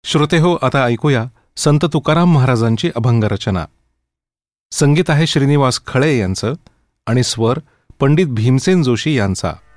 श्रोतेहो, आता ऐकूया संत तुकाराम महाराजांची अभंग रचना. संगीत आहे श्रीनिवास खळे यांचं आणि स्वर पंडित भीमसेन जोशी यांचा.